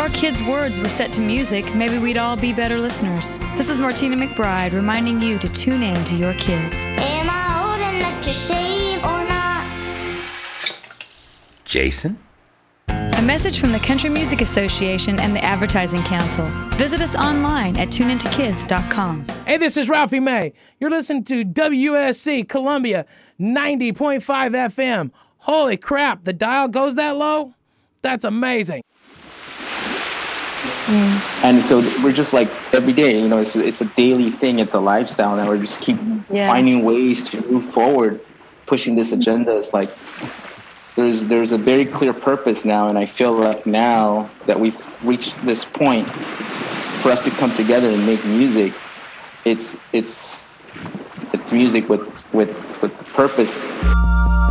If our kids' words were set to music, maybe we'd all be better listeners. This is Martina McBride reminding you to tune in to your kids. Am I old enough to shave or not? Jason? A message from the Country Music Association and the Advertising Council. Visit us online at tuneintokids.com. Hey, this is Ralphie May. You're listening to WSC Columbia 90.5 FM. Holy crap, the dial goes that low? That's amazing. And so we're just like every day, you know, it's a daily thing. It's a lifestyle, and we just keep finding ways to move forward, pushing this agenda. It's like there's a very clear purpose now, and I feel like now that we've reached this point for us to come together and make music, it's music with purpose.